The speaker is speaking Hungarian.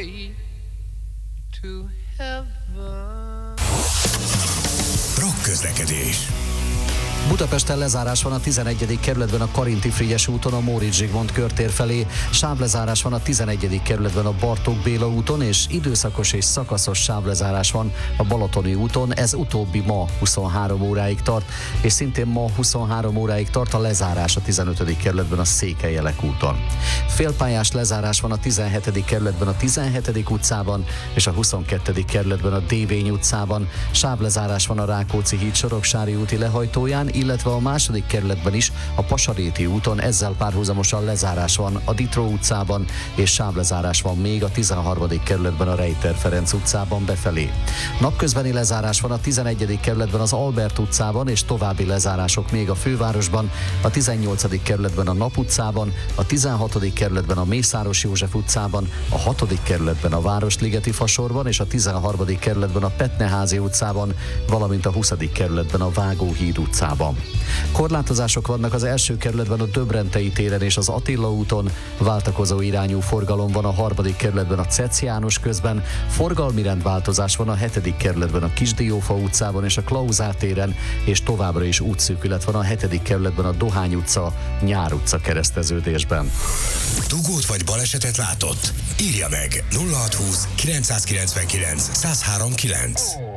way to heaven. Rock közlekedés. Budapesten lezárás van a 11. kerületben a Karinti-Frigyes úton a Móricz Zsigmond körtér felé, sávlezárás van a 11. kerületben a Bartók Béla úton, és időszakos és szakaszos sávlezárás van a Balatoni úton, ez utóbbi ma 23 óráig tart, és szintén ma 23 óráig tart a lezárás a 15. kerületben a Székelyelek úton. Félpályás lezárás van a 17. kerületben a 17. utcában, és a 22. kerületben a Dévény utcában, sávlezárás van a Rákóczi híd Soroksári úti lehajtóján, illetve a második kerületben is a Pasaréti úton, ezzel párhuzamosan lezárás van a Ditró utcában, és sávlezárás van még a 13. kerületben a Rejter Ferenc utcában befelé. Napközbeni lezárás van a 11. kerületben az Albert utcában, és további lezárások még a fővárosban, a 18. kerületben a Nap utcában, a 16. kerületben a Mészáros József utcában, a 6. kerületben a Városligeti Fasorban, és a 13. kerületben a Petneházi utcában, valamint a 20. kerületben a Vágóhíd utcában. Korlátozások vannak az első kerületben a Döbrentei téren és az Attila úton, váltakozó irányú forgalom van a 3. kerületben a Cec János közben, forgalmi rendváltozás van a 7. kerületben a Kisdiófa utcában és a Klauzár téren, és továbbra is útszűkület van a 7. kerületben a Dohány utca, Nyár utca kereszteződésben. Dugót vagy balesetet látott? Írja meg 0620 999 1039.